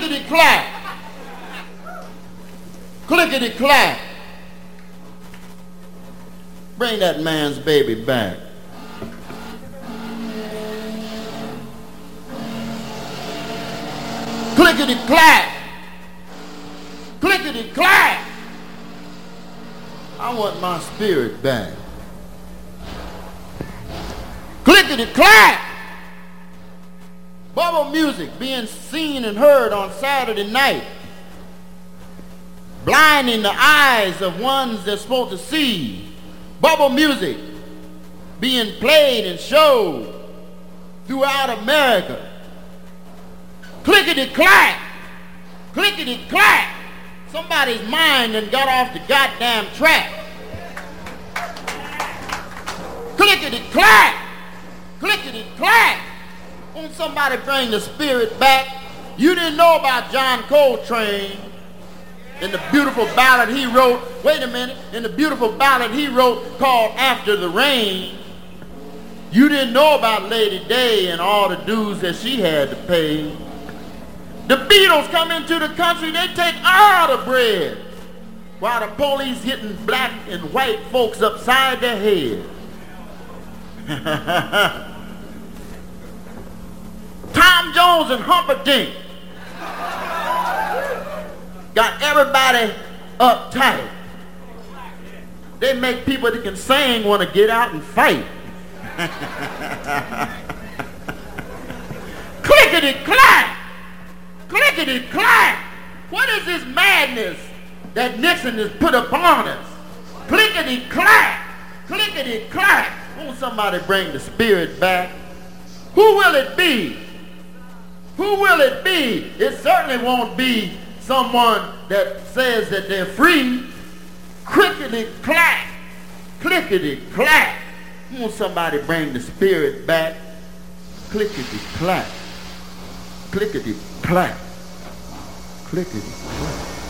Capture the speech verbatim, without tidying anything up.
Clickety clack. Clickety clack. Bring that man's baby back. Clickety clack. Clickety clack. I want my spirit back. Clickety clack. Bubble music being seen and heard on Saturday night, blinding the eyes of ones that's supposed to see. Bubble music being played and showed throughout America. Clickety clack. Clickety clack. Somebody's mind done got off the goddamn track. Clickety clack. Clickety clack. Won't somebody bring the spirit back? You didn't know about John Coltrane and the beautiful ballad he wrote. Wait a minute. In the beautiful ballad he wrote called After the Rain. You didn't know about Lady Day and all the dues that she had to pay. The Beatles come into the country, they take all the bread, while the police hitting black and white folks upside their head. Tom Jones and Humperdinck got everybody uptight. They make people that can sing want to get out and fight. Clickety clack. Clickety clack. What is this madness that Nixon has put upon us? Clickety clack. Clickety clack. Won't somebody bring the spirit back? Who will it be? Who will it be? It certainly won't be someone that says that they're free. Clickety clack. Clickety clack. Won't somebody bring the spirit back? Clickety clack. Clickety clack. Clickety clack.